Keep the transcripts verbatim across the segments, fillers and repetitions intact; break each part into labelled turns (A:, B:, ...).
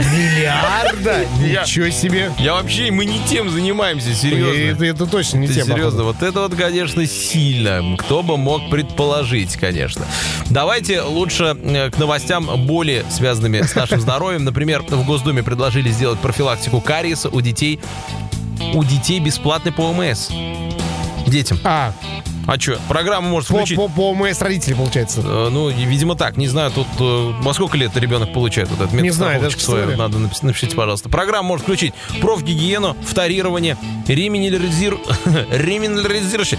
A: Миллиарда? Ничего себе.
B: Я вообще, мы не тем занимаемся, серьезно.
A: Это, это точно не тем.
B: Серьезно, вот это вот, конечно, сильно. Кто бы мог предположить, конечно. Давайте лучше к новостям более связанными с нашим здоровьем. Например, в Госдуме предложили сделать профилактику кариеса у детей. У детей бесплатный по ОМС. Детям.
A: А.
B: А что, программу может включить?
A: По, по, по ОМС родители, получается.
B: Э, ну, видимо, так. Не знаю, тут э, во сколько лет ребенок получает вот этот метод страховочки свою. Надо написать, напишите, пожалуйста. Программа может включить профгигиену, фторирование, реминерализир... реминерализирующие...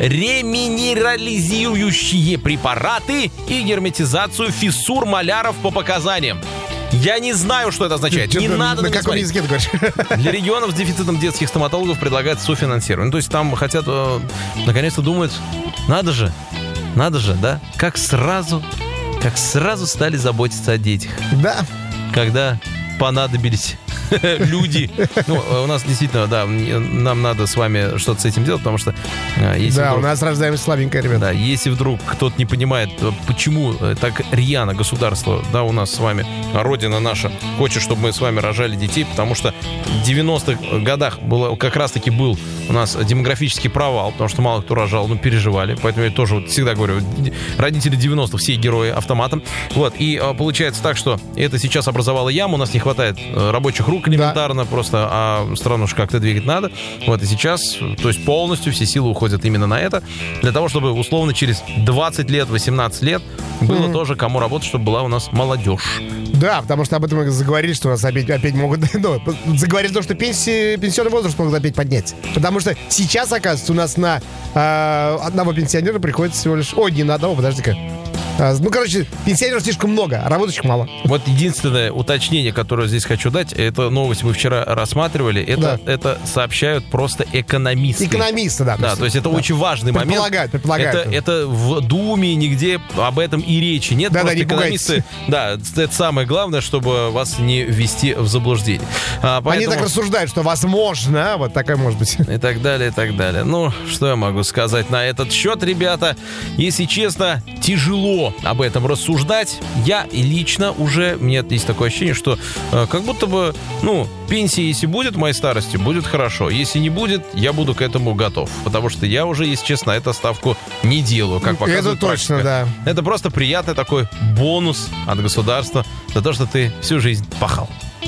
B: реминерализирующие препараты и герметизацию фиссур маляров по показаниям. Я не знаю, что это означает.
A: Что,
B: не
A: на,
B: надо
A: на каком языке ты говоришь?
B: Для регионов с дефицитом детских стоматологов предлагается софинансирование. Ну, то есть там хотят, э, наконец-то думают, надо же, надо же, да? Как сразу, как сразу стали заботиться о детях.
A: Да.
B: Когда понадобились люди. Ну, у нас действительно, да, нам надо с вами что-то с этим делать, потому что... Если
A: да,
B: вдруг,
A: у нас рождаемость слабенькая, ребята.
B: Да, если вдруг кто-то не понимает, почему так рьяно государство, да, у нас с вами, родина наша, хочет, чтобы мы с вами рожали детей, потому что в девяностых годах было, как раз-таки был у нас демографический провал, потому что мало кто рожал, ну, переживали. Поэтому я тоже вот всегда говорю, родители девяностых все герои автоматом. Вот, и получается так, что это сейчас образовало яму, у нас не хватает рабочих рук элементарно, да. Просто, а страну же как-то двигать надо. Вот, и сейчас, то есть полностью все силы уходят именно на это, для того, чтобы условно через двадцать лет, восемнадцать лет было mm-hmm. тоже кому работать, чтобы была у нас молодежь.
A: Да, потому что об этом мы заговорили, что у нас опять, опять могут... Ну, заговорили то, что пенсии, пенсионный возраст могут опять поднять. Потому что сейчас, оказывается, у нас на э, одного пенсионера приходится всего лишь... Ой, не на одного, подожди-ка. Ну, короче, пенсионеров слишком много, а работающих мало.
B: Вот единственное уточнение, которое здесь хочу дать, это новость мы вчера рассматривали, это, да. это сообщают просто экономисты.
A: Экономисты, да.
B: Да, то есть, то есть это да. очень важный момент.
A: Предполагают, предполагают.
B: Это, это в Думе нигде об этом и речи нет.
A: Да,
B: просто
A: да, не
B: экономисты. Да, это самое главное, чтобы вас не ввести в заблуждение. А, поэтому...
A: Они так рассуждают, что возможно, вот такая может быть.
B: И так далее, и так далее. Ну, что я могу сказать на этот счет, ребята? Если честно, тяжело об этом рассуждать. Я лично уже, у меня есть такое ощущение, что э, как будто бы, ну, пенсия, если будет в моей старости, будет хорошо. Если не будет, я буду к этому готов. Потому что я уже, если честно, эту ставку не делаю, как показывает
A: Это точно,
B: практика.
A: Да.
B: Это просто приятный такой бонус от государства за то, что ты всю жизнь пахал.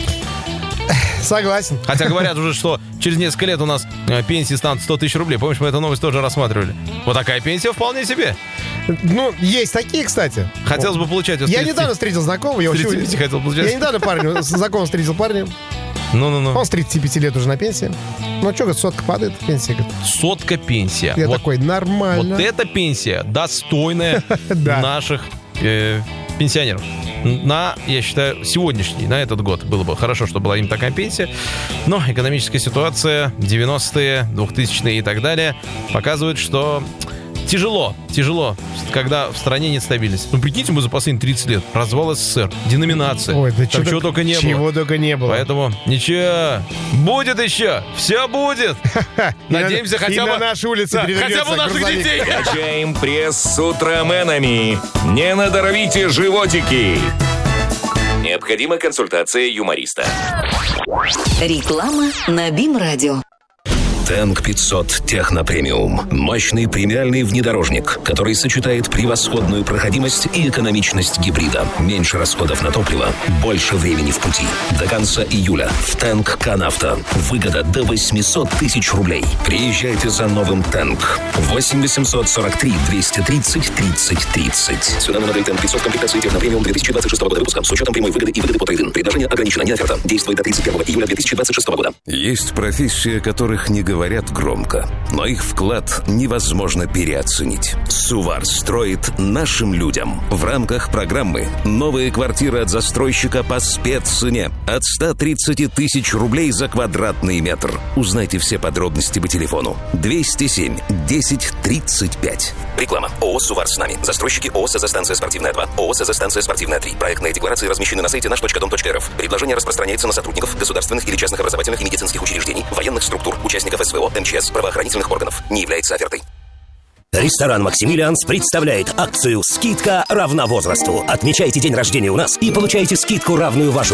A: Согласен.
B: Хотя говорят уже, что через несколько лет у нас пенсии станут сто тысяч рублей. Помнишь, мы эту новость тоже рассматривали? Вот такая пенсия вполне себе.
A: Ну, есть такие, кстати.
B: Хотелось бы получать...
A: Я недавно встретил знакомого. Я,
B: очень... хотел получать.
A: Я недавно парню, знакомого встретил парня.
B: Ну-ну-ну.
A: Он с тридцати пяти лет уже на пенсии. Ну, что, говорит, сотка падает, пенсия. Говорит.
B: Сотка пенсия.
A: Я
B: вот,
A: такой, нормально.
B: Вот эта пенсия достойная наших пенсионеров. На, я считаю, сегодняшний, на этот год было бы хорошо, чтобы была им такая пенсия. Но экономическая ситуация, девяностые, двухтысячные и так далее показывает, что тяжело, тяжело, когда в стране нет стабильности. Ну, прикиньте, мы за последние тридцать лет развал СССР, деноминация.
A: Ой, да
B: там чего только не
A: чего
B: было.
A: Чего только не было.
B: Поэтому ничего, будет еще, все будет. Надеемся, хотя бы...
A: И на нашей улице
B: хотя бы наших детей.
C: Качаем пресс с утроменами. Не надорвите животики. Необходима консультация юмориста.
D: Реклама на БИМ-радио.
E: Тэнк пятьсот Техно Премиум. Мощный премиальный внедорожник, который сочетает превосходную проходимость и экономичность гибрида. Меньше расходов на топливо, больше времени в пути. До конца июля в Тэнк Канавто. Выгода до восемьсот тысяч рублей. Приезжайте за новым Тэнк. восемь восемьсот сорок три двести тридцать тридцать тридцать. Цена на модель Тэнк пятьсот комплектации Техно Премиум две тысячи двадцать шестого года выпуска с учетом прямой выгоды и выгоды по трейд-ин. Предложение ограничено, не оферта. Действует до тридцать первого июля две тысячи двадцать шестого года.
F: Есть профессии, которых не говорят громко, но их вклад невозможно переоценить. Сувар строит нашим людям. В рамках программы «Новая квартира от застройщика по спеццене» от ста тридцати тысяч рублей за квадратный метр. Узнайте все подробности по телефону двести семь десять тридцать пять.
E: Реклама. ООО «Сувар с нами». Застройщики ООО «СЗ-станция спортивная два». ООО «СЗ-станция спортивная три». Проектные декларации размещены на сайте наш точка дом точка эр эф. Предложение распространяется на сотрудников государственных или частных образовательных и медицинских учреждений, военных структур, участников СВО, МЧС, правоохранительных органов. Не является офертой.
G: Ресторан «Максимилианс» представляет акцию «Скидка равна возрасту». Отмечайте день рождения у нас и получайте скидку, равную вашему